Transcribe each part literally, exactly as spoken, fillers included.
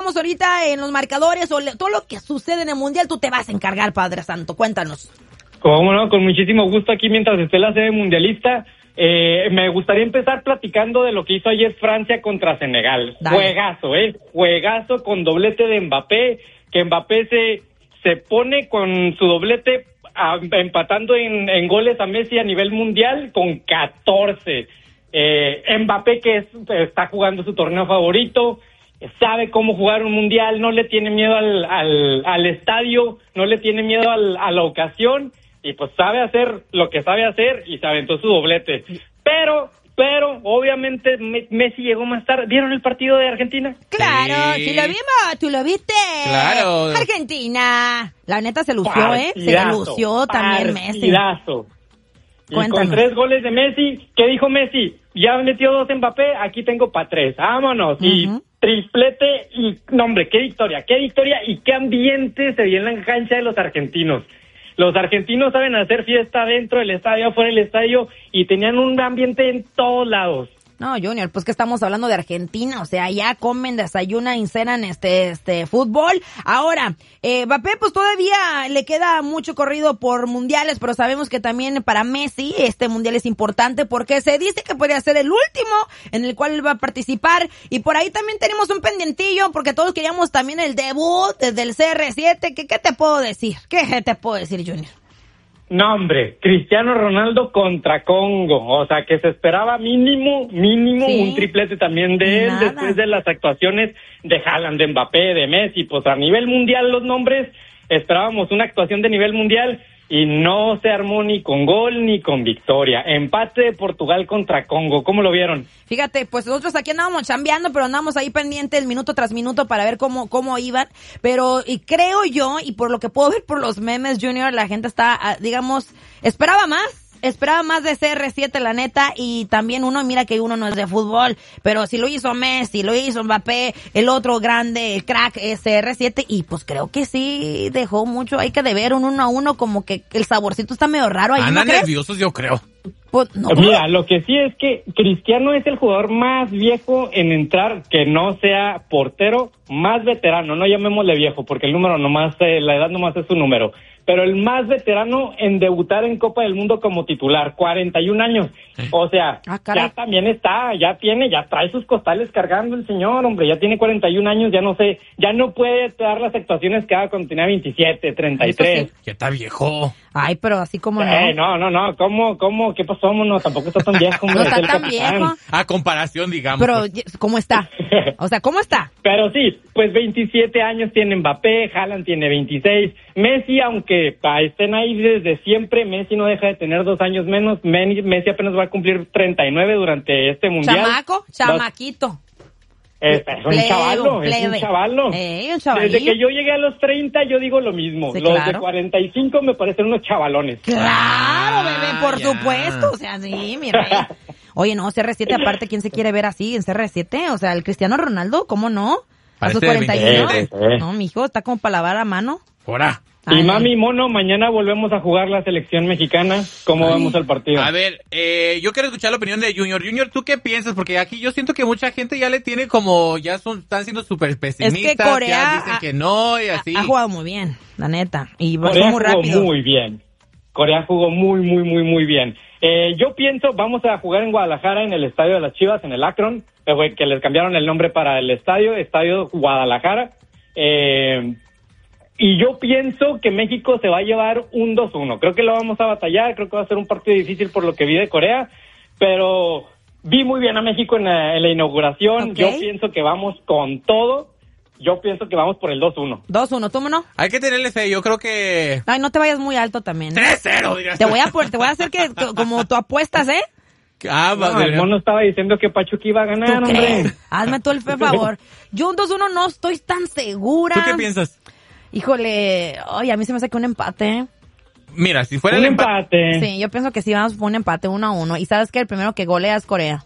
estamos ahorita en los marcadores o le, todo lo que sucede en el Mundial, tú te vas a encargar, Padre Santo. Cuéntanos. Cómo no, con muchísimo gusto aquí mientras esté la sede mundialista. Eh, me gustaría empezar platicando de lo que hizo ayer Francia contra Senegal. Dale. Juegazo, ¿eh? Juegazo con doblete de Mbappé, que Mbappé se, se pone con su doblete a, empatando en, en goles a Messi a nivel mundial con catorce. Eh, Mbappé, que es, está jugando su torneo favorito, sabe cómo jugar un mundial, no le tiene miedo al, al, al estadio, no le tiene miedo al, a la ocasión, y pues sabe hacer lo que sabe hacer y se aventó su doblete. Pero, pero, obviamente Messi llegó más tarde. ¿Vieron el partido de Argentina? Claro, sí, sí lo vimos, tú lo viste. Claro. Argentina. La neta se lució, partidazo, ¿eh? Se lució también Messi. Partidazo. Y Cuéntanos. Con tres goles de Messi, ¿qué dijo Messi? Ya metió dos Mbappé, aquí tengo para tres. Vámonos. Uh-huh. Y triplete y, no hombre, qué victoria, qué victoria y qué ambiente se vio en la cancha de los argentinos. Los argentinos saben hacer fiesta dentro del estadio, afuera del estadio, y tenían un ambiente en todos lados. No, Junior, pues que estamos hablando de Argentina, o sea, ya comen, desayunan y cenan este, este, fútbol. Ahora, eh, Mbappé, pues todavía le queda mucho corrido por mundiales, pero sabemos que también para Messi este mundial es importante porque se dice que podría ser el último en el cual él va a participar, y por ahí también tenemos un pendientillo porque todos queríamos también el debut desde el C R siete. ¿Qué, qué te puedo decir? ¿Qué te puedo decir, Junior? No, hombre, Cristiano Ronaldo contra Congo, o sea, que se esperaba mínimo, mínimo ¿Sí? un triplete también de él. Nada. Después de las actuaciones de Haaland, de Mbappé, de Messi, pues a nivel mundial los nombres, esperábamos una actuación de nivel mundial y no se armó ni con gol ni con victoria. Empate de Portugal contra Congo, ¿cómo lo vieron? Fíjate, pues nosotros aquí andábamos chambeando, pero andábamos ahí pendientes minuto tras minuto para ver cómo cómo iban, pero y creo yo, y por lo que puedo ver por los memes, Junior, la gente está, digamos, esperaba más. Esperaba más de C R siete, la neta, y también uno, mira que uno no es de fútbol, pero si lo hizo Messi, lo hizo Mbappé, el otro grande, el crack es C R siete, y pues creo que sí dejó mucho, hay que deber un uno a uno, como que el saborcito está medio raro ahí, Andan ¿no crees? nerviosos, yo creo. Pues, no, Mira, lo que sí es que Cristiano es el jugador más viejo en entrar, que no sea portero, más veterano, no llamémosle viejo, porque el número nomás, eh, la edad nomás es un número, pero el más veterano en debutar en Copa del Mundo como titular, cuarenta y un años, o sea, ah, ya también está, ya tiene, ya trae sus costales cargando el señor, hombre, ya tiene cuarenta y un años, ya no sé, ya no puede dar las actuaciones que daba cuando tenía veintisiete, treinta y tres. Sí. Ya está viejo. Ay, pero así como no. Eh, no, no, no, ¿cómo, cómo, qué pasó? No, tampoco está tan viejo. No está tan viejo. A comparación, digamos. Pero, ¿cómo está? O sea, ¿cómo está? Pero sí, pues veintisiete años tiene Mbappé, Haaland tiene veintiséis, Messi, aunque estén ahí desde siempre, Messi no deja de tener dos años menos, Messi apenas va a cumplir treinta y nueve durante este mundial. Chamaco, chamaquito. Es, es un chavalo, es un chavalo. Eh, un Desde que yo llegué a los treinta, yo digo lo mismo. Sí, los claro. de cuarenta y cinco me parecen unos chavalones. Claro, bebé, por ya. supuesto. O sea, sí, mi rey. Oye, no, C R siete, aparte, ¿quién se quiere ver así en C R siete? O sea, el Cristiano Ronaldo, ¿cómo no? A sus cuarenta y uno. Eh, eh. No, mijo, está como para lavar a mano. Fuera. Y mami, mono, mañana volvemos a jugar la selección mexicana. ¿Cómo Ay. vamos al partido? A ver, eh, yo quiero escuchar la opinión de Junior. Junior, ¿tú qué piensas? Porque aquí yo siento que mucha gente ya le tiene como, ya son, están siendo súper pesimistas. Es que Corea ya dicen ha, que no y así. Ha, ha jugado muy bien, la neta. Y va Corea muy rápido. jugó muy bien. Corea jugó muy, muy, muy, muy bien. Eh, yo pienso, vamos a jugar en Guadalajara, en el Estadio de las Chivas, en el Akron, eh, que les cambiaron el nombre para el estadio, Estadio Guadalajara. Eh... Y yo pienso que México se va a llevar un dos uno. Creo que lo vamos a batallar, creo que va a ser un partido difícil por lo que vi de Corea, pero vi muy bien a México en la, en la inauguración. Okay. Yo pienso que vamos con todo. Yo pienso que vamos por el dos uno. dos uno, ¿tú no? Hay que tenerle fe, yo creo que... Ay, no te vayas muy alto también. ¿eh? tres cero, dirás. Te voy a, te voy a hacer que, como tú apuestas, ¿eh? Ah, no, el mono estaba diciendo que Pachuca iba a ganar, hombre. Crees? Hazme tú el fe, favor. Yo un dos uno no estoy tan segura. ¿Tú qué piensas? Híjole, ay, a mí se me hace que un empate. Mira, si fuera un el empate... empate. Sí, yo pienso que sí vamos por un empate uno a uno. Y sabes que el primero que golea es Corea.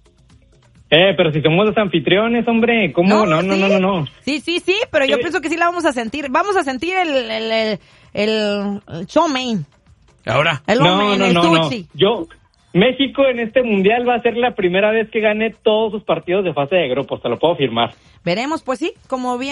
Eh, pero si somos los anfitriones, hombre, ¿cómo? No, no, ¿sí? no, no, no. Sí, sí, sí, pero yo ¿Qué? pienso que sí la vamos a sentir. Vamos a sentir el, el, el, el, el show main. Ahora. El no, main, no, el no, tuchi. no. Yo... México en este mundial va a ser la primera vez que gane todos sus partidos de fase de grupos, te lo puedo firmar. Veremos, pues sí, como bien.